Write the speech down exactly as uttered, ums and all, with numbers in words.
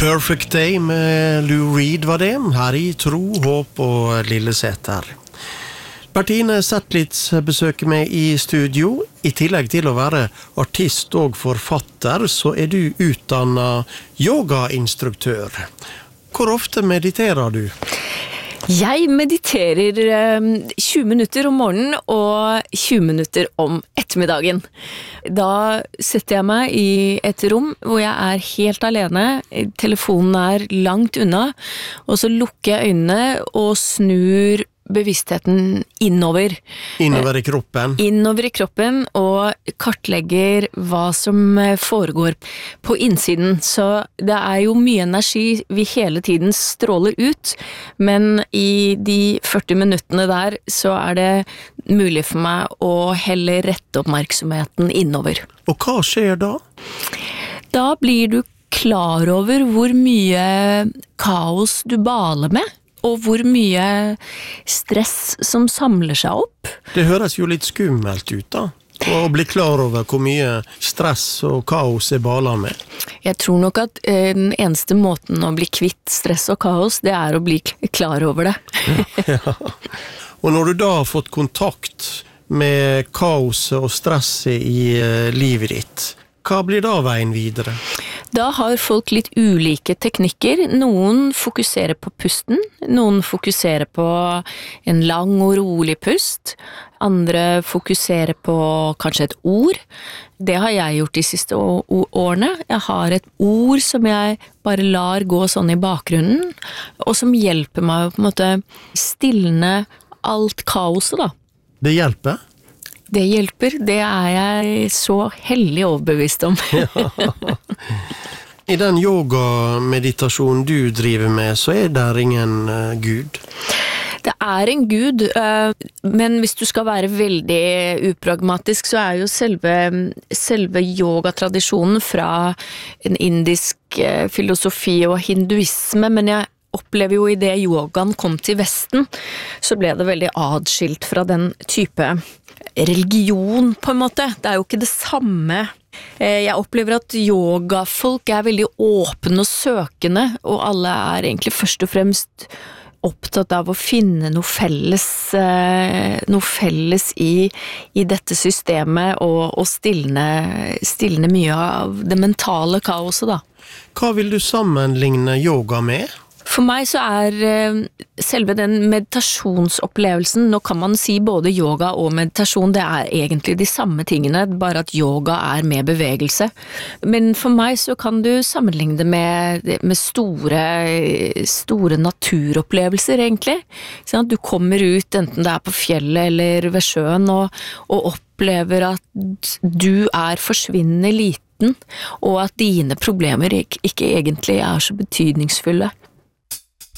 Perfect Day med Lou Reed var det, her i Tro, Håp og Lilleseter. Bertine Zetlitz besøker meg i studio. I tillegg til å være artist og forfatter, så er du utdannet yogainstruktør. Hvor ofte mediterer du? Jeg mediterer tjue minutter om morgenen og tjue minutter om ettermiddagen. Da setter jeg meg i et rom hvor jeg er helt alene, telefonen er langt unna, og så lukker jeg øynene og snur bevisstheten innover. Innover i kroppen? Innover i kroppen, og kartlegger hva som foregår på innsiden. Så det er jo mye energi vi hele tiden stråler ut, men i de førti minuttene der så er det mulig for meg å heller rette oppmerksomheten innover. Og hva skjer da? Da blir du klar over hvor mye kaos du baler med, og hvor mye stress som samler seg opp. Det høres jo litt skummelt ut da, å bli klar over hvor mye stress og kaos er baler med. Jeg tror nok at eh, den eneste måten å bli kvitt stress og kaos, det er å bli klar over det. Ja, ja. Og når du da har fått kontakt med kaoset og stresset i eh, livet ditt, hva blir da veien videre? Da har folk litt ulike teknikker. Noen fokuserer på pusten, noen fokuserer på en lang og rolig pust, andre fokuserer på kanskje et ord. Det har jeg gjort de siste årene. Jeg har et ord som jeg bare lar gå sånn i bakgrunnen, og som hjelper meg å på en måte stilne alt kaoset da. Det hjelper? Det hjelper, det er jeg så hellig overbevist om. Ja. I den yoga-meditasjonen du driver med, så er det ingen uh, Gud? Det er en Gud, uh, men hvis du skal være veldig upragmatisk, så er jo selve, selve yogatradisjonen fra en indisk uh, filosofi og hinduisme, men jeg opplever jo i det yogaen kom til Vesten, så ble det veldig adskilt fra den type religion på en måte. Det er jo ikke det samme. Jeg opplever at yogafolk er veldig åpne og søkende, og alle er egentlig først og fremst opptatt av å finne noe felles, noe felles i, i dette systemet, og, og stilne, stilne mye av det mentale kaoset da. Hva vil du sammenligne yoga med? For meg så er selve den meditasjonsopplevelsen, nå kan man si både yoga og meditasjon, det er egentlig de samme tingene, bare at yoga er med bevegelse. Men for meg så kan du sammenligne det med, med store, store naturopplevelser egentlig. Sånn at du kommer ut enten det er på fjellet eller ved sjøen og, og opplever at du er forsvinnende liten, og at dine problemer ikke, ikke egentlig er så betydningsfulle.